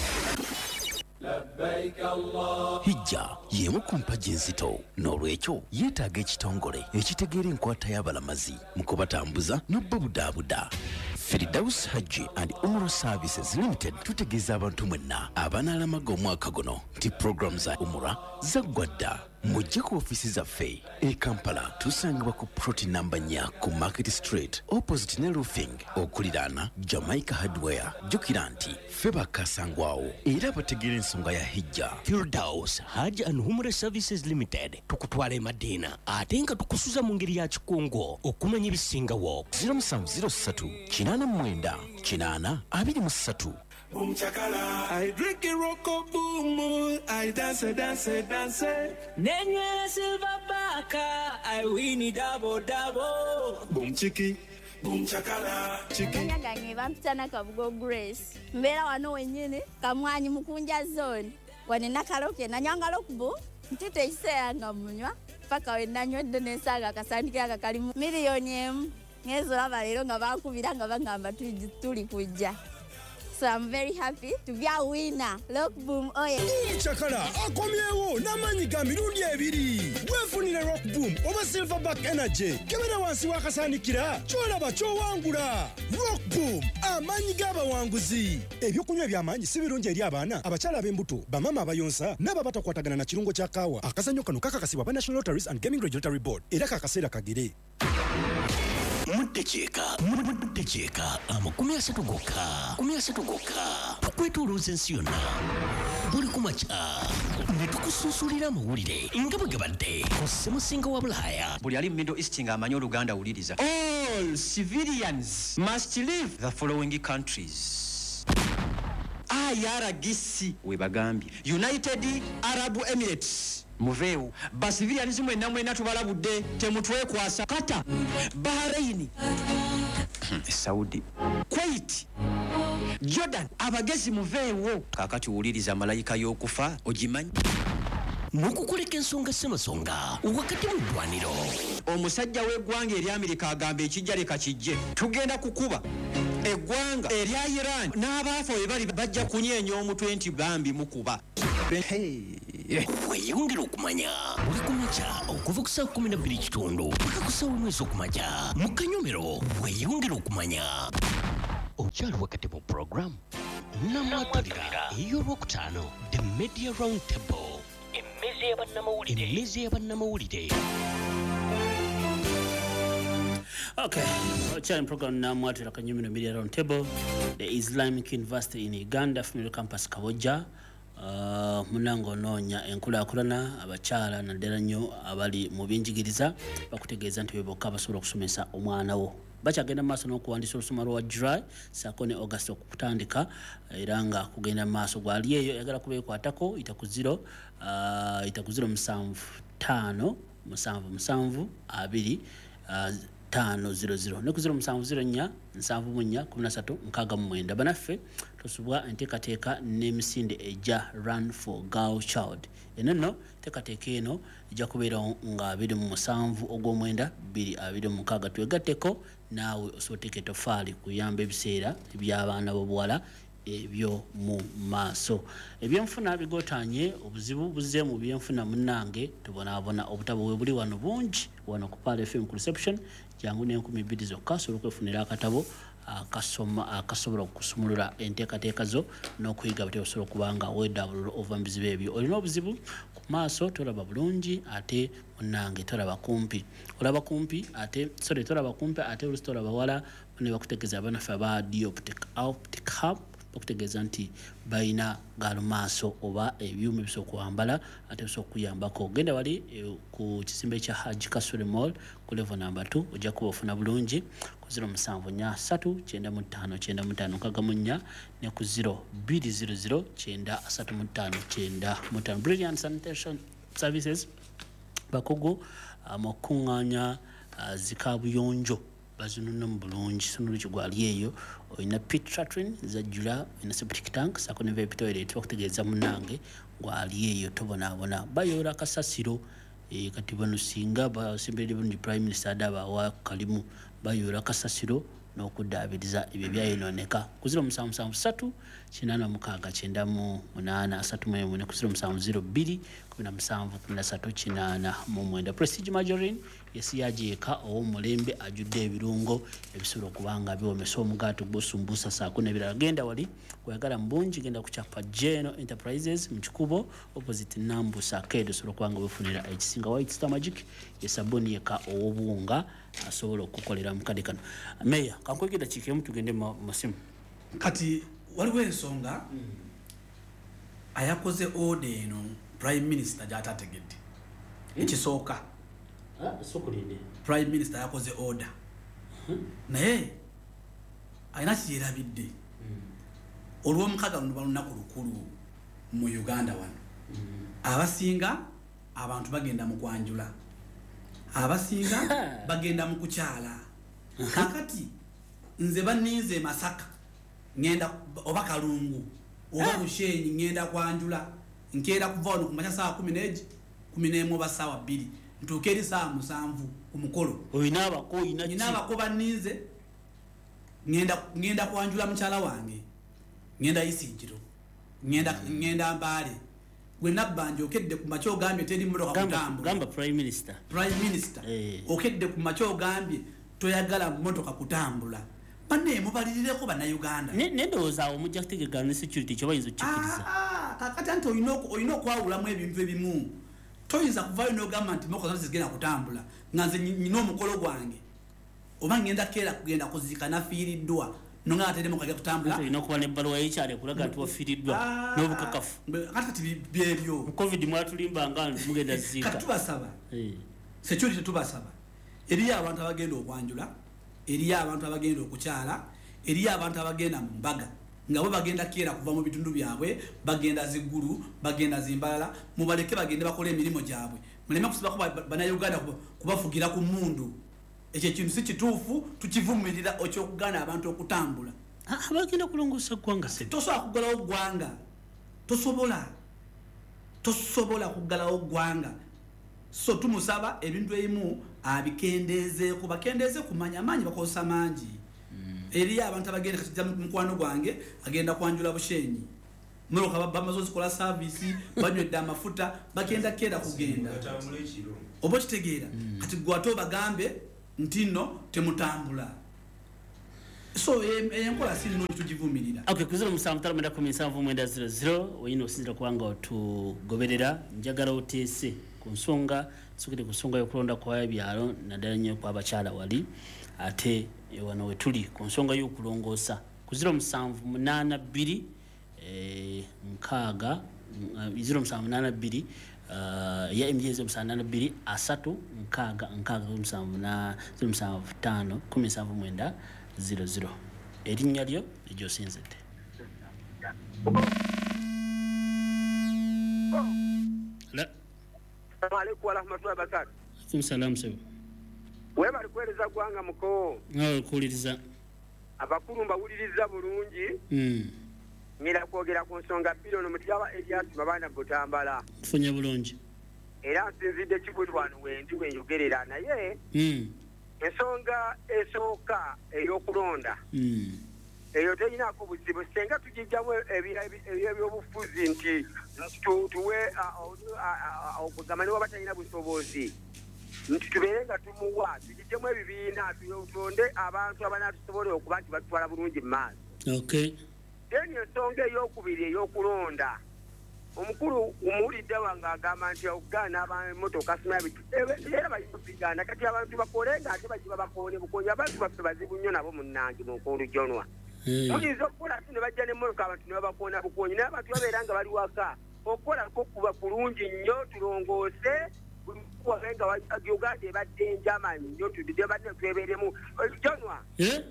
[SPEAKER 1] Hijja y'emu ku mpagi enzito n'olwekyo yeetaaga ekitongole ekitegeera enkwata y'abalamazi mu kubatambuza n'obbabudaabuda. Firdaus Hajji and Umrah Services Limited tutegeeza abantu mwenna abanaalamaga omwaka guno nti program za Umrah zaggwa dda. Mujje ku ofisi zaffe e Kampala tusangibwa ku ploti namba nnya ku Market Street opposite ne roofing okuliraana Jamaica Hardware. Jjukira nti ffe bakasangwawo era bategeera ensonga ya hijja.
[SPEAKER 12] Firdaus Hajji and Umrah Services Limited tukutwala e Madina ate nga tukusuza mu ngeri ya kikungo okumanya ebisingawo.
[SPEAKER 1] zero seven zero three kinaana mu mwenda kinaana abiri mu ssatu.
[SPEAKER 13] Boom chakala, I drink a rocko boom, I dance, dance, dance.
[SPEAKER 14] Nenye silver baka, I win it double double.
[SPEAKER 13] Boom chiki, boom chakala, chiki.
[SPEAKER 11] Nyangange bampitana Kabugo Grace. Mbera wano wenyine, kamwanyi mukunja zone. Wane nakaloke na nyangalokubu, ntite isea nga munywa. paka we nanywedde n'ensaaga akasandika aka kali miliyoni emu ngezo laba leero nga bankubira nga bagamba tuli kujja. So I'm very happy to be a winner. Rock Boom oil.
[SPEAKER 15] Chakala akomyewo namanyi ga mirundi ebiri. Wefunire Rock Boom oba Silverback Energy. Kebera wansi wakasandikira. Cholaba chowangula. Rock Boom amanyi g'abawanguzi. Ebyokunywa ebyamanyi si birungi eri abaana, abakyala ab'embuto, bamama abayonsa n'ababatakwatagana na kirungo kya kaawa. Akazannyo kano kakakasibwa ba National Lotteries and Gaming Regulatory Board. Era kakaseera kagire.
[SPEAKER 12] Muddekeka muddekeka amakumi asatu gokka kumi asatu gokka tukwetuluuza ensi yonna buli kumakya ne tukusuusulira amawulire nga bwe gabadde ku ssemusinga wa Bulaaya.
[SPEAKER 16] Buli ali mu Middle East ng'amanyi Oluganda awuliriza. All civilians must leave the following countries. I R G C we bagambye United Arab Emirates muveewo basivilians mwena mwena tubalabudde temutwekwasa. Qatar, Bahrain, Saudi, Kuwait, Jordan abagezi muveewo. Kakati wuliriza malayika y'okufa ogimanyi
[SPEAKER 12] n'okukoleka ensonga ssemasonga wakati mu ddwaniro.
[SPEAKER 16] Omusajja w'eggwanga eri Amerika agamba ekijja leka kijje. Tugenda kukuba eggwanga erya Iran n'abaafa we bali bajja kunyeenya omutwe nti bambi mukuba.
[SPEAKER 12] Weyongera okumanya buli kumakya okuva ku saa kumi na bbiri kitundu paka ku saa omwezi okumakya mu Kanyomero. Weyongera okumanya okyali wakati mu program namwatalira ey'olwokutaano the Media Round Table, emmezi y'abannamawulire.
[SPEAKER 4] Okay, okyali program namwatira Kanyomero Media Round Table, the Islamic University in Uganda Female Campus Kabojja. Uh, munango noonya enkulaakulana abakyala naddala nnyo abali mu byenjigiriza bakutegeeza nti bebokka basobola okusomesa omwana wo. Bakyagenda mu maaso n'okuwandiisa olusoma lwa July saako ne August okutandika era nga kugenda mu maaso gwali eyo yagala kubeekwatako ita ku zero uh, ita ku zero musanvu ttaano musanvu musanvu abiri uh, tano zero zero ne ku zero musanvu zero nnya nsanvu mu nnya kumi na ssatu nkaaga mu mwenda. Banaffe tosubwa enteekateeka n'emisinde ejja Run for Girl Child. Eno nno enteekateeka eno ejja kubeera nga abiri mu musanvu ogw'omwenda bbiri abiri mu mukaaga. Twegatteko naawe osobola oteeka etoffaali kuyamba ebiseera eby'abaana b'obuwala ebyo mu maaso. Ebyenfuna bigotaanye obuzibu buzze mu byenfuna munnange tubonaabona obutabo we buli wano bungi wano ku Pala F M ku reception jangu n'enkumi bbiri zokka osobola okwefunira akatabo akasoma akasobola okusumulula enteekateeka zo n'okuyiga bate osobola okuba nga weedabulula ova mu bizibu ebyo. Olina obuzibu ku maaso tolaba bulungi ate munnange tolaba kumpi, olaba kumpi ate sorry tolaba kumpi ate olusi tolaba wala ne bakutegeeza abanaffe aba dioptic optic hub okutegeeza nti balina galumaaso oba ebyuma ebisobola okwambala ate bisobola okuyambako. Genda wali e, ku kisimbe kya Haji Kasule Mall ku level number two ojja kuba ofuna bulungi ku zero musanvu nnya ssatu kyenda mu ttaano kyenda mu ttaano nkaaga mu nnya ne ku zero bbiri zero zero kyenda ssatu mu ttaano kyenda mu ttaano. Brilliant Sanitation Services bakugu mu kuŋŋaanya zikaabuyonjo bazinunna mu bulungi sunulu kigwali eyo olina pit tratrin zajjula ina septic tank saako ne vape toilet bakutegeeza munnange gwali eyo tobonaabona bayoola kasasiro e, kati bano singa basimbedde bulungi Prime Minister adaba wa kalimu bayoola kasasiro n'okuddaabiriza ebyo byayonooneka ku zero musanvu musanvu ssatu kinaana mukaaga kyenda mu munaana asatu mu emu ne ku zero musanvu zero bbiri kumi na musanvu kumi na ssatu kinaana mu mwenda. Prestige Margarine yesiyajeeka ow'omulembe ajjudde ebirungo ebisobola okuba nga biwomesa omugaati gw'osumbuusa saako n'ebirala. Genda wali weyagala mu bungi genda ku kyapa Geno Enterprises mu kikubo opposite Nambusa Arcade osobola okuba nga wefunira ekisinga. White Star Magic ye sabbuuni yeka ow'obuwunga asobola okukolera mu kadde kano. Meya kankwegera kikemu tugende mu masimu
[SPEAKER 7] kati waliwo ensonga mm. ayakoze order eno Prime Minister gy'atategedde mm. ekisooka
[SPEAKER 4] ah, sokulinde
[SPEAKER 7] Prime Minister yakoze order mm-hmm. naye alina kiyerabidde mm. olw'omukaaga luno balunaku lukulu mu Uganda wano mm. abasinga abantu bagenda mu kwanjula abasinga bagenda mu kukyala kakati nze baninze Masaka ngenda oba Kalungu oba Bushenyi ngenda kwanjula nkeera kuva wano kumakya saa kumi n'eji kumi n'emu oba ssaawa bbiri ntuuka eri saa musanvu ku mukolo
[SPEAKER 4] oyina abako oyina
[SPEAKER 7] nyina abako banninze ngenda ngenda kwanjula mukyala wange ngenda Isingiro ngenda ngenda Mbale gwe nabbanje okedde ku macho gambye teri mmotoka kutambula
[SPEAKER 4] gamba prime minister
[SPEAKER 7] prime minister eh. okedde ku macho gambye toyagala mmotoka kutambula banne mubalireko bana Uganda
[SPEAKER 4] ne ndowooza awo mujja kutegeka ne security kyo bayinza okukiriza
[SPEAKER 7] ah kakati anti oyina oyina okwawulamu ebintu ebimu toyinza kuvayo n'ogamba nti mmotoka zonna zigenda kutambula nga nze nyina omukolo gwange oba ngenda keera kugenda kuziika nafiiriddwa nonga atende mukage kutambula
[SPEAKER 4] ino kuba ne balwa yichale kulaga atu wafiridwa n'obukakafu
[SPEAKER 7] kati byebyo
[SPEAKER 4] covid mwatulimba nga mugenda zika
[SPEAKER 7] katubasaba eh security tubasaba eriya abantu abagenda okwanjula eriya abantu abagenda okukyala eriya abantu abagenda mu mbaga nga bo bagenda keera kuva mu bitundu byabwe bagenda ziggulu bagenda zimbalala mubaleke bagende bakole emirimu gyabwe muleme kusiba kuba bana Uganda kubafugira ku mundu ekyo kintu si kituufu tukivumirira okyokugana abantu okutambula
[SPEAKER 4] abagenda kulongosa gwanga se
[SPEAKER 7] tosobola kugalawo gwanga tosobola tosobola kugalawo gwanga so tumusaba ebintu ebimu abikendeeze ku bakendeeze kumanya manyi bakosa mangi eri abantu abagenda kati mukwano gwange agenda kwanjula bushenyi muluka bamazo zikola service banywedde amafuta bagenda kera kugenda obo kitegeera kati gwato bagambe ntino temutambula so enkola siri no tugivumirira
[SPEAKER 4] okay kuzira musanvu taramenda ku misanvu mwenda zero zero oyino osinzira kubanga otugoberera njagala otese ku nsonga sukire ku nsonga y'okulonda kwa byalo naddala nnyo kwa abakyala wali ate wano we tuli ku nsonga y'okulongoosa kuzira musanvu munana bbiri eh nkaaga zero musanvu munana bbiri Uh, ya mjeze msanana biri asatu nkaga nkaga msanvu na zero msanvu tano kumi msanvu mwenda zero zero erinnya lyo ejo sinzete la
[SPEAKER 17] Assalamu alaykum wa rahmatullahi wa barakatuh.
[SPEAKER 4] Kum salam sebo
[SPEAKER 17] we bali kweleza gwanga muko
[SPEAKER 4] ngawe kuliriza
[SPEAKER 17] abakulu mbawuliriza bulungi
[SPEAKER 4] mm
[SPEAKER 17] ngira kwogera ku nsonga bbiri ono mutyaba Elias Mabanda Butambala
[SPEAKER 4] tufunye bulungi
[SPEAKER 17] era nsinzidde kibulwano wendi wenjogerera naye
[SPEAKER 4] mm.
[SPEAKER 17] ensonga esooka ey'okulonda
[SPEAKER 4] mm.
[SPEAKER 17] eyo teyinaako buzibu senga tugijjamu ebyobufuzi nti tuwe okugamba ne waba talina busobozi nti tubeere nga tumuwa tugijjemu ebibiina tulonde abantu abanatusobola okuba nti batutwala bulungi mu maaso
[SPEAKER 4] okay
[SPEAKER 17] Deni ensonga ey'okubiri ey'okulonda omukulu umuwulidde wange agamba nti okugaana ab'emmotoka sima bitu era bayinza kati abantu bakole nga ate bagiba bakoone bukonyi abantu baffe bazibu nnyo nabo munnange mu nkolujonwa muyinza okukola ate ne bajja n'emmotoka abantu ne babakoona bukonyi naye abantu babeera nga bali waka okukolako kuba kulungi nnyo tulongoose wabe nga Uganda ebadde enjamani nnyo tudde badde twebeeremu jonwa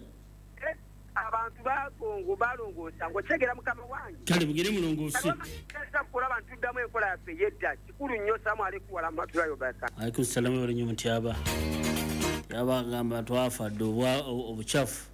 [SPEAKER 17] abantu bakongo balongoosa ngotegera mukama wange
[SPEAKER 4] kale bugere mulongoosi
[SPEAKER 17] kasa kukola abantu tuddamu enkola yaffe yedda kikulu nnyo Assalamu alaykum wa rahmatullahi wa barakatuh.
[SPEAKER 4] Alaykum salaam wa nnyo mutyaba yaba gamba twafadde obwa obuchafu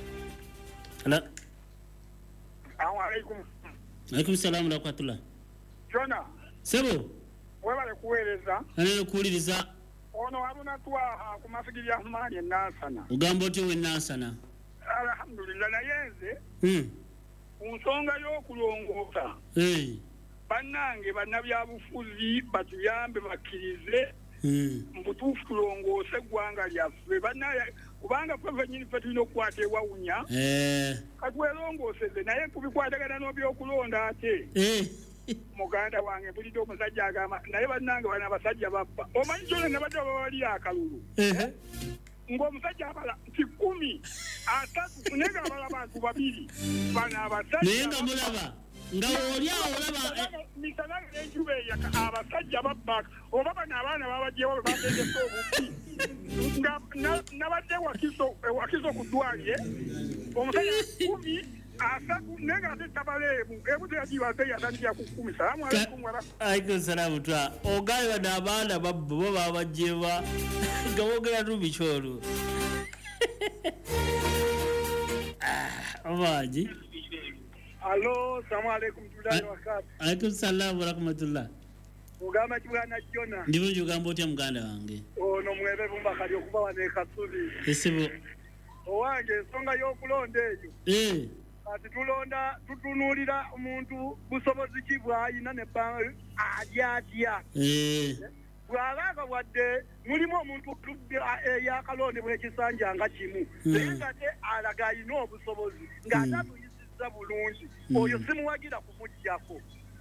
[SPEAKER 4] ala
[SPEAKER 18] Assalamu alaykum.
[SPEAKER 4] Alaykum salaam wa rahmatullah.
[SPEAKER 18] Jona
[SPEAKER 4] sebo
[SPEAKER 18] webale kuweereza
[SPEAKER 4] anene kuwuliriza
[SPEAKER 18] ono wabona twaha ku masigiri amaanyi ennansana
[SPEAKER 4] ugamba otyo wennansana
[SPEAKER 18] alhamdulillah nayenze
[SPEAKER 4] mm.
[SPEAKER 18] nsonga y'okulongoosa
[SPEAKER 4] hey.
[SPEAKER 18] bannange bannabyabufuzi batuyambe bakkirize
[SPEAKER 4] mm.
[SPEAKER 18] mbutuufu tulongoose eggwanga lyaffe bannaye kubanga ffe fenyini ffe tulina okukwata ewawunya
[SPEAKER 4] eh.
[SPEAKER 18] katwelongooseze naye kubikwatagana n'ebyokulonda ate
[SPEAKER 4] eh.
[SPEAKER 18] muganda wange mpulidde omusajja agamba naye bannange bana abasajja babba omanyi kyona nabadde babawalira akalulu
[SPEAKER 4] eh.
[SPEAKER 18] ng'omusajja abala nti kumi asatu naye ng'abala bantu babiri bano abasajja
[SPEAKER 4] naye nga mulaba nga oli awo olaba
[SPEAKER 18] misana n'enjuba eyaka abasajja babbaka oba bano abaana babagyewo bategese obubi nga nabadde wakiso wakiso ku ddwalire omusajja kumi asatu naye nga ate tabaleebu ebuto yagibaze yatandikira ku kumi. Salaamu alaykum wa rahmatullahi.
[SPEAKER 4] Alaykum salaamu twa ogaye bano abaana babbo bo babagyewa nga boogera tubikyolo obaji
[SPEAKER 18] Alo, salamu alaykum tulani wakati.
[SPEAKER 4] Alaykum salaam wa rahmatullah.
[SPEAKER 18] Mugamba kibwana Jona.
[SPEAKER 4] Ndivyo jogamba otya muganda wange.
[SPEAKER 18] Ono mwebe bumba kali okuba wane kasubi.
[SPEAKER 4] Esibo.
[SPEAKER 18] Owange ensonga y'okulonda eyo.
[SPEAKER 4] Eh.
[SPEAKER 18] Ati tulonda tutunulira omuntu busobozi ki bw'ayina ne alya atya.
[SPEAKER 4] Eh.
[SPEAKER 18] Bw'abaga wadde mulimu omuntu eyakalondebwa ekisanja nga kimu. Naye nga te alaga alina obusobozi ng'ate atuyisizza bulungi. Oyo simuwagira kumuggyako.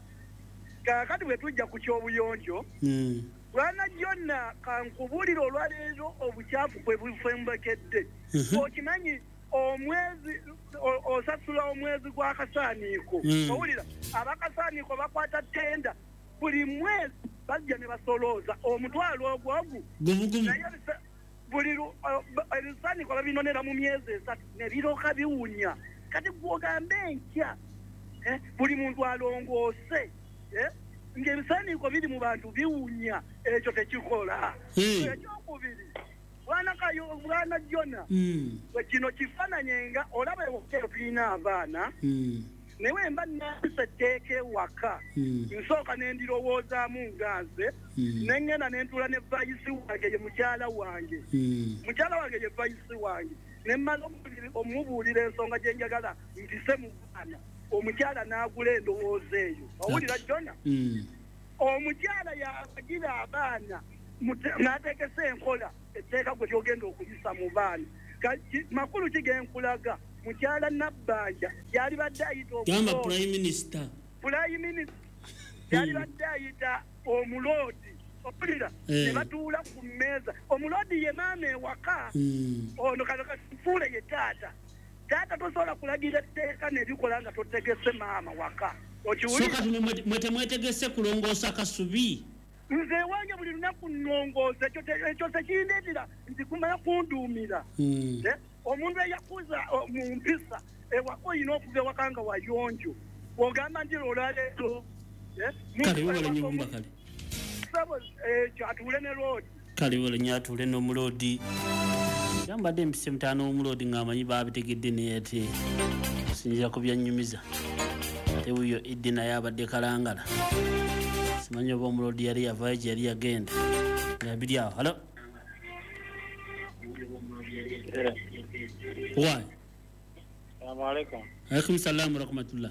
[SPEAKER 18] Kakati bwe tujja ku ky'obuyonjo. Bwana Jonna kankubulira olwaleero obukyafu bwe bufembekedde. Okimanyi omwezi osasula omwezi gwa kasaaniiko. Owulira abakasaaniiko bakwata tenda buli mwezi bajja ne basolooza omutwalo ogwo ogu. Naye buli ebisaaniiko babinonera mu myezi esatu ne birooka biwunya. Kati gw'ogambe enkya buli muntu alongoose. Ng'ebisaaniiko biri mu bantu biwunya ekyo tekikola. Ekyokubiri bwana kayo bwana Jona bwe kino kifaananye nga olaba ewokeyo tulina abaana naye mba nnaasa etteeka ewaka nsooka ne ndirowoozaamu nga nze ne ŋŋenda ne ntuula ne vayisi wange ye mukyala wange mukyala wange ye vayisi wange ne mmala omubuulira ensonga gye njagala mpise mu baana omukyala n'agula endowooza eyo owulira Jona omukyala yabagira abaana n'ateekesa enkola etteeka gwe lyogenda okuyisa mu baana makulu kigenkulaga mukyala Nabbanja yali badde ayita
[SPEAKER 4] gamba prime minister
[SPEAKER 18] prime minister yali badde ayita omuloodi opulira ne batuula ku mmeeza omuloodi ye maama ewaka ono kano katufuule ye taata taata tosobola kulagira etteeka nebikola nga totegese maama waka okiwulira
[SPEAKER 4] mwete mwetegese kulongoosa kasubi
[SPEAKER 18] nze wange buli lunaku nnongoosa ekyo tekindeetera nti kumala kunduumira omuntu eyakuza mu mpisa ewaka olina okuva ewaka nga wayonjo ogamba nti olwaleero
[SPEAKER 4] kalewolenyumba kale
[SPEAKER 18] ekyo atuule ne loodi
[SPEAKER 4] kale wolenya atuule n'omuloodi yambadde empise mutaano w'omuloodi ng'amanyi baabitegedde naye ate sinzira ku byannyumiza ate wuyo eddi naye abadde kalangala simanyi oba omuloodi yali yavaayo gye yali yagenda nabiri awo halo wayi
[SPEAKER 19] Assalamualaikum.
[SPEAKER 4] Alaikum salaam wa rahmatullah.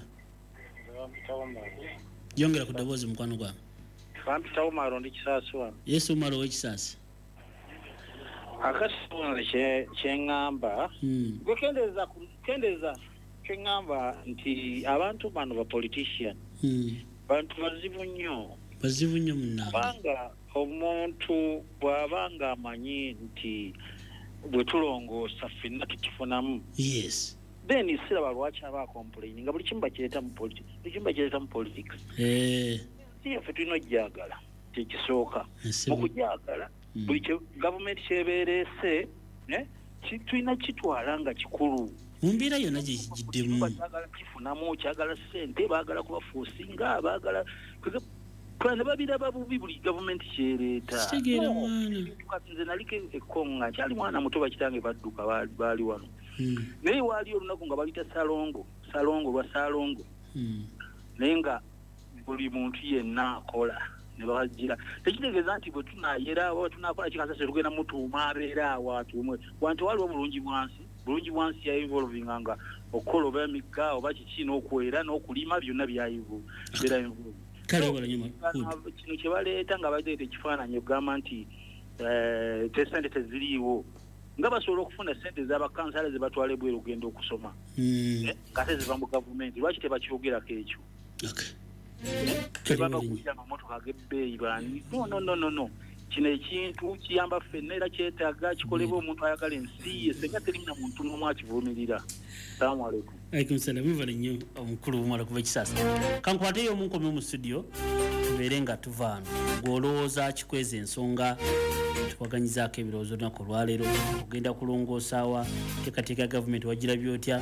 [SPEAKER 4] Yongera ku ddoboozi mukwano gwange.
[SPEAKER 19] Bampita Umaro ndi Kisaasi wano.
[SPEAKER 4] Yesu Umaro w'Ekisaasi.
[SPEAKER 19] Akati kye kyeŋŋamba gwe kendeeza kendeeza kyeŋŋamba nti abantu bano ba politician bantu bazibu nnyo
[SPEAKER 4] bazibu nnyo munnange
[SPEAKER 19] kubanga omuntu bw'abanga amanyi nti bwe tulongoosa ffenna tukifunamu
[SPEAKER 4] yes
[SPEAKER 19] then isiraba lwaki aba complaining nga buli kimu bakireeta mu politics buli kimu bakireeta mu politics
[SPEAKER 4] eh
[SPEAKER 19] siye ffe tulina ojjagala kyekisooka mu kujjagala buli gavumenti kyebeereese tulina kitwala nga kikulu
[SPEAKER 4] mu mbeera yonna gye kigiddemu
[SPEAKER 19] bakyagala kifunamu kyagala ssente baagala kubafuusinga baagala ne babiraba bubi buli gavumenti kyereeta
[SPEAKER 4] kitegeera mwana
[SPEAKER 19] nze naliko ekkonga kyali mwana muto bakitange badduka baali wano naye waali olunaku nga balita salongo salongo lwa salongo naye nga buli muntu yenna akola ne bagira tekitegeeza nti bwe tunayera oba tunakola kikasase tugenda mutuuma abeera awo atuumwe wantu waliwo bulungi bwansi bulungi bwansi yainvolvinga nga okukola oba emigga oba kiki n'okwera n'okulima byonna byabeera involve kino kye baleeta nga badeeta ekifaananyi okugamba nti tesente teziriiwo nga basobola okufuna sente ez'abakansala ze batwala ebweru ogenda okusoma ngate ziva mu gavumenti lwaki tebakyogerako ekyo tebaba kujja amamotoka g'ebbeeyi bani no no no no kino ekintu kiyamba ffenna era kyetaaga kikolebwa omuntu ayagala ensi ye senga terina muntu n'omu akivumirira. Salamu alaikum.
[SPEAKER 4] Alaikum salaam. Muvale nnyo omukulu Umaro kuva Kisaasi. Kankwateyo omunkomi mu studio tubeere nga tuvaano gw'olowooza kikweza ensonga tukwaganyizaako ebirowoozo lunaku olwaleero ogenda kulongoosaawa teekateeka ya gavumenti wagirabye otya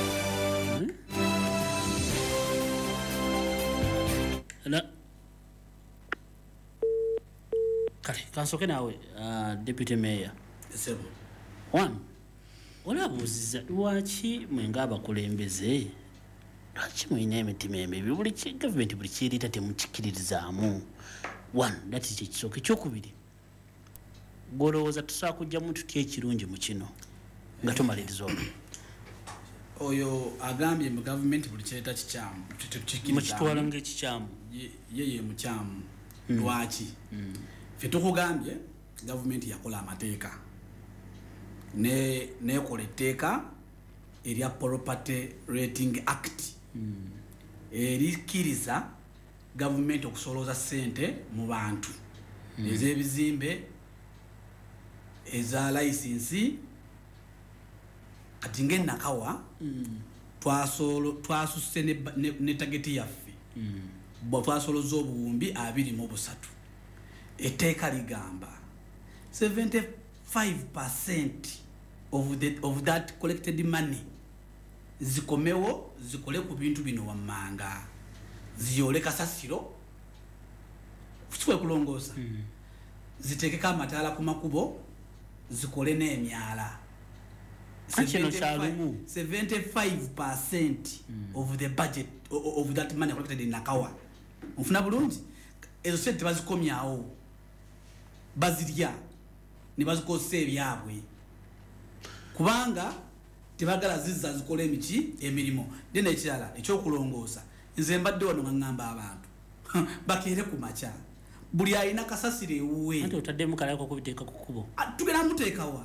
[SPEAKER 4] kale kansooke naawe deputy mayor one olabuuziza lwaki mwe ng'abakulembeze lwaki mulina emitima emibi buli gavumenti buli kiyiriita temukikiririzaamu one that is ekisooka. Ekyokubiri gwolowooza tusobola kujjamu tutya ekirungi mu kino nga tumaliriza olwo?
[SPEAKER 7] Oyo agambye mu gavumenti buli kyeta kikyamu
[SPEAKER 4] mukitwala ng'ekikyamu
[SPEAKER 7] ye ye mukyamu. Lwaki ffe tukugambye gavumenti yakola amateeka nekola etteeka erya Property Rating Act erikkiriza gavumenti okusolooza ssente mu bantu ez'ebizimbe eza layisinsi. Kati ng'enakawa twasusse ne tageti yaffe bwe twasoloza obuwumbi abiri mu busatu. Etteeka ligamba seventy-five percent of, the, of that collected money zikomewo zikole ku bintu bino wammanga, ziyole kasasiro kusikwe kulongoosa, ziteekeko amataala ku makubo, zikole n'emyala. seventy-five percent of the budget of that money collected in Nakawa. Mfuna bulungi ezo sente tebazikomyawo, bazirya ne bazikosa ebyabwe kubanga tebagala zizza zikola emiki emirimu. Dena ekirala ekyokulongoosa, nze mbadde wano nga ngamba abantu bakeere ku makya, buli alina kasasiro ewuwe.
[SPEAKER 4] Ate otaddemu kalako kubiteeka ku kkubo,
[SPEAKER 7] tugenda muteekawa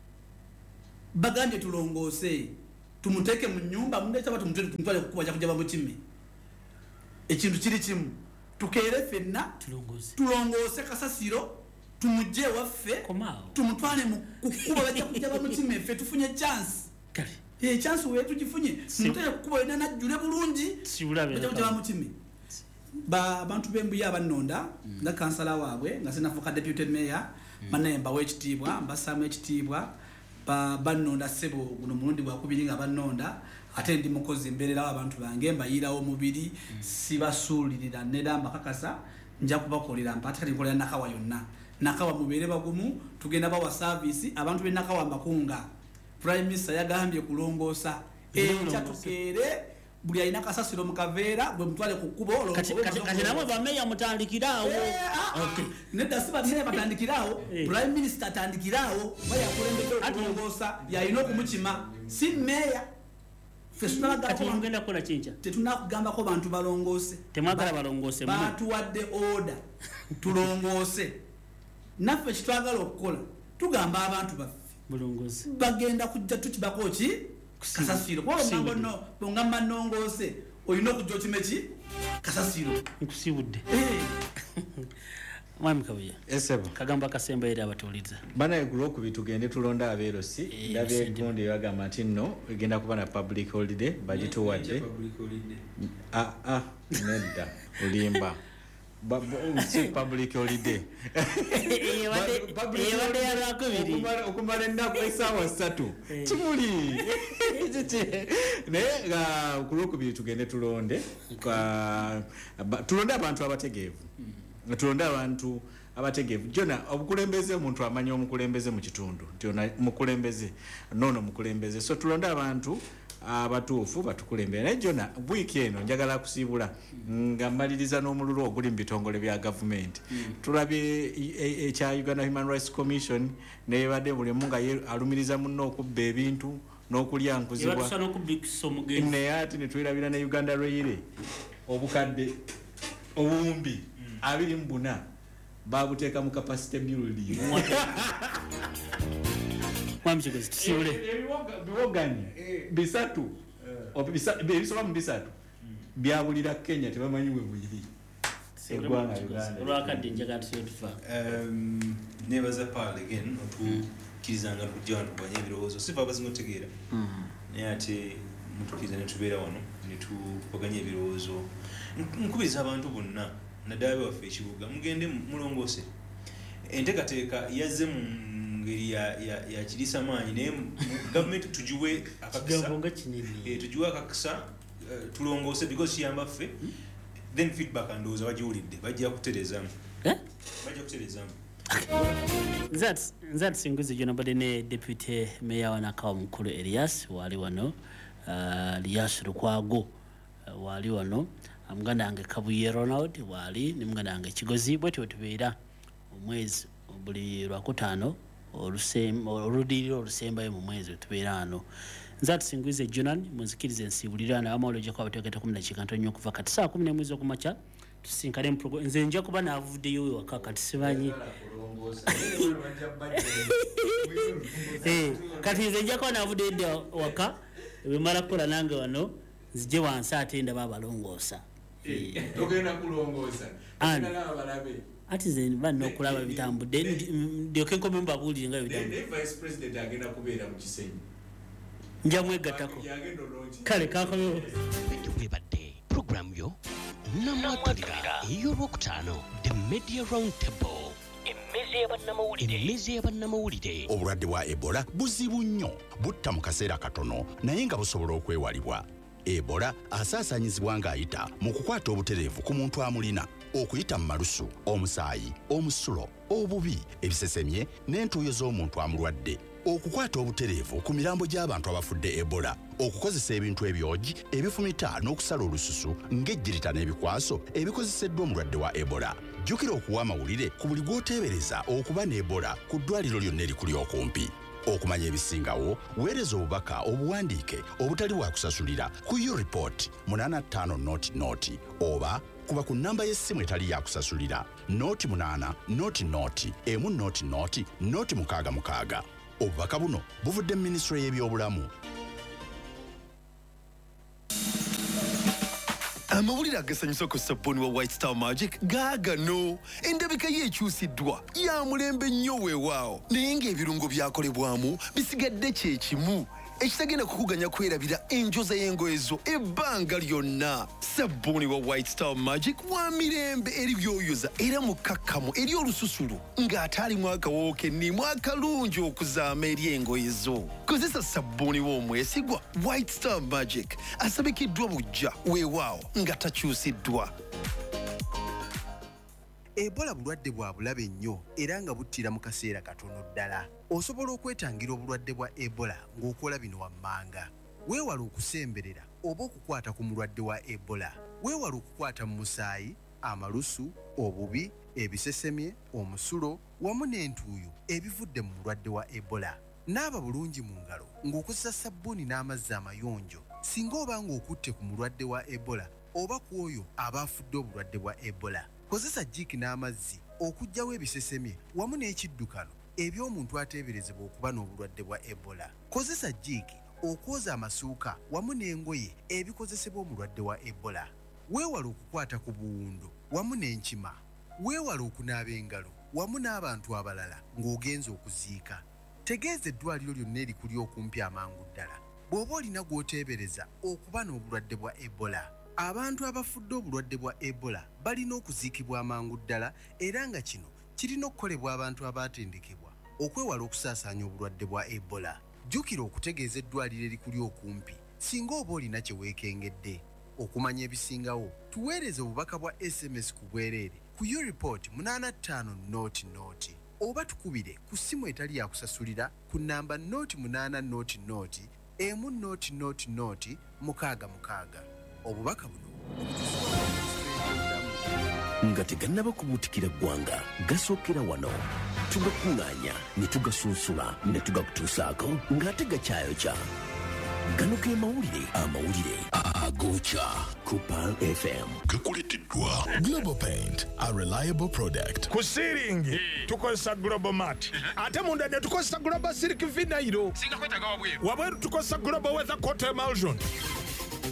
[SPEAKER 7] bagambye tulongoose tumuteeke mu nnyumba mundeeta batu tumutwale kukuba kya kujaba mu kimi. Ekintu kiri kimu, tukeere ffenna tulongoose kasasiro tumugye waffe tumutwale mu kukuba bajja kujaba mu kimi. Ffe tufunye chance e chance we tugifunye mutale kukuba yonna najjule bulungi bajja kujaba mu kimi. Ba bantu b'embuya abannonda nga kansala waabwe nga sinafuka deputy mayor banaye mbawa ekitiibwa mbasaamu ekitiibwa bannonda ssebo guno mulundi gwakubiri nga bannonda ate ndi mukozi mbeererawo abantu bange mbayiirawo mubiri sibasuulirira nera mbakakasa nja kubakolera mpate kati nkolera Nakawa yonna. Nakawa mubeere bagumu, tugenda bawa service abantu b'e Nakawa mbakunga. Prime Minister yagambye kulongoosa ekya tukeere buli alina kasasiro mu kaveera bwe mutwale ku kkubo.
[SPEAKER 4] Kati namwe bameeya mutandikiraawo.
[SPEAKER 7] Nedda si bameeya batandikiraawo, Prime Minister atandikiraawo bayakulembedde okulongoosa yalina okumukima si meeya.
[SPEAKER 4] Mugenda kukola kinca
[SPEAKER 7] tetunakugambako bantu balongoose,
[SPEAKER 4] temwagala balongoose,
[SPEAKER 7] batuwadde order tulongoose. Naffe kitwagala okukola tugamba abantu baffe bagenda kujja tukibako ki kasasiro kuba no bongamba nongoose olina okujja okimeki kasasiro
[SPEAKER 4] nkusibudde. Mwami Kabuya
[SPEAKER 6] esebo
[SPEAKER 4] kagamba kasemba era abatuuliza
[SPEAKER 6] bana eggulo ku bitugende tulonda abeerosi ndabye gundi yagamba nti nno egenda kuba na public holiday bagituwadde. Ah ah nedda olimba public holiday okumala ennaku esaawa ssatu kimuli naye nga ku lwokubiri tugende tulonde tulonde abantu abategeevu, tulonde abantu abategeevu. Jona obukulembeze omuntu amanya omukulembeze mu kitundu nti ono mukulembeze noono mukulembeze, so tulonde abantu abatuufu batukulembera. Naye Jona wiiki eno njagala kusiibula nga mmaliriza n'omululu oguli mu bitongole bya gavumenti. Tulabye ekya Uganda Human Rights Commission nebadde buli omu nga alumiriza munno okubba ebintu n'okulya nkuzibwa, naye ate ne twirabira ne Uganda Rail obukadde obuwumbi abiri mu buna babuteeka mu capacity building. Biwoganya bisatu ebisoba mu bisatu byabulira Kenya tebamanyi we buyiri eggwanga Uganda.
[SPEAKER 5] Nebaza Paul again otukkirizanga kujja wano kubanya ebirowoozo sifa abasinga otegeera naye ate mutukiriza ne tubeera wano ne tupaganya ebirowoozo. Nkubiriza abantu bonna naddala waffe ekibuga mugende mulongoose. Enteekateeka yazze mu ngeri ya kirisa maanyi naye gavumenti tugiwe akakisa tugiwe akakisa tulongoose because kiyamba ffe then feedback andowooza bagiwulidde bajja kutereezamu bajja kutereezamu.
[SPEAKER 4] Nze atusinguzi gyo nabadde ne deputy mayor wa Nakawa mukulu Elias waali wano, Elias Lukwago waali wano, muganda wange Kabuye Ronald wali ne muganda wange Kigozi bwetyo tubeera omwezi buli lwakutaano oludiriro olusembayo mu mwezi tubeera ano nza tusinguize Jonan muzikirize nsibulira na amalo je kwa bateketa kumi na chikanto nnyo kuva kati saa kumi n'emwezi okumacya tusinkane mu program nze nja kuba navuddeyo waka kati simanyi eh kati nze nja kuba navuddeyo waka bimala kukola nange wano nzije wansi ate ndaba abalongoosa
[SPEAKER 6] togenda kulongoosa togenda n'abalabe
[SPEAKER 4] ati nze banno okulaba bitambudde ndyoke nkome mbabuulire nga bitambudde
[SPEAKER 6] vice president agenda kubeera mu kisenyi
[SPEAKER 4] nja mwegattako kale kakomewo
[SPEAKER 12] webadde programu yo namwatulira ey'olwokutaano the media round table emmezi y'abannamawulire.
[SPEAKER 20] Obulwadde bwa Ebola buzibu nnyo butta mu kaseera katono naye nga busobola okwewalibwa. Ebola asaasaanyizibwa ng'ayita mu kukwata obutereevu ku muntu amulina, okuyita mu malusu, omusaayi, omusulo, obubi, ebisesemye n'entuuyo z'omuntu amulwadde, okukwata obutereevu ku mirambo gy'abantu abafudde Ebola, okukozesa ebintu ebyogi ebifumita n'okusala olususu ng'ejjirita n'ebikwaso ebikozeseddwa omulwadde wa Ebola. Jjukira okuwa amawulire ku buli gw'oteebereza okuba ne Ebola ku ddwaliro lyonna erikuli okumpi. Okumanya ebisingawo, weereza obubaka obuwandiike obutali bwa kusasulira ku U-Report munana ttaano noti noti oba kuba ku nnamba y'essimu etali ya kusasulira noti munana noti noti emu noti noti noti mukaaga mukaaga. Obubaka buno buvudde mu Minisitule y'ebyobulamu.
[SPEAKER 9] Amawulire agasanyusa ku sabbuuni wa White Star Magic gaagano. Endabika ye ekyusiddwa ya mulembe nnyo weewaawo naye ng'ebirungo byakolebwamu bisigadde kye kimu ekitagenda kukuganya kwerabira enjoza y'engoye zo ebbanga lyonna. Sabbuuni wa White Star Magic wa mirembe eri byoyoza era mukkakkamu eri olususulu ng'ate alimu akawoowo kennimu akalungi okuzaama eri engoye zo. Kozesa sabbuuni w'omwesigwa White Star Magic asabikiddwa bujja weewaawo nga takyusiddwa.
[SPEAKER 21] Ebola bulwadde bwa bulabe nnyo era nga buttira mu kaseera katono ddala. Osobola okwetangira obulwadde bwa Ebola ng'okola bino wammanga. Weewala okusemberera oba okukwata ku mulwadde wa Ebola. Weewala okukwata mu musaayi, amalusu, obubi, ebisesemye, omusulo wamu n'entuuyo ebivudde mu mulwadde wa Ebola. Naaba bulungi mu ngalo ng'okozesa sabbuuni n'amazzi amayonjo singa oba ng'okutte ku mulwadde wa Ebola oba ku oyo aba afudde obulwadde bwa Ebola. Kozesa jjiiki n'amazzi okuggyawo ebisesemye wamu n'ekiddukano eby'omuntu ateeberezebwa okuba n'obulwadde bwa Ebola. Kozesa jjiiki okwoza amasuuka wamu n'engoye ebikozesebwa omulwadde wa Ebola. Weewala okukwata ku buwundo wamu n'enkima. Weewala okunaaba engalo wamu n'abantu abalala ng'ogenza okuziika. Tegeeza eddwaliro lyonna erikuli okumpi amangu ddala bw'oba olina gw'oteebereza okuba n'obulwadde bwa Ebola. Abantu abafudde obulwadde bwa Ebola balina okuziikibwa amangu ddala era nga kino kirina okukolebwa abantu abaatendekebwa okwewala okusaasaanya obulwadde bwa Ebola. Jjukira okutegeeza eddwaliro erikuli okumpi singa oba olina kye weekengedde. Okumanya ebisingawo tuweereze obubaka bwa S M S ku bwereere ku U-Report munana ttaano noti noti oba tukubire ku ssimu etali ya kusasulira ku nnamba noti munana noti noti emu noti noti noti mukaaga mukaaga. Obubaka buno
[SPEAKER 1] nga tegannaba kubuutikira ggwanga gasookera wano tugakuŋŋaanya ne tugasunsula ne tugakutuusaako ng'ate gakyayokya. Gano ge mawulire amawulire agookya ku Pearl F M.
[SPEAKER 15] Gakuleeteddwa Global Paint, a reliable product.
[SPEAKER 22] Ku siiringi tukozesa Global Mat ate munda ne tukozesa Global Silk Vinyl. Singa kwetaaga wabweru wabweru tukozesa Global Weather Coat Emulsion.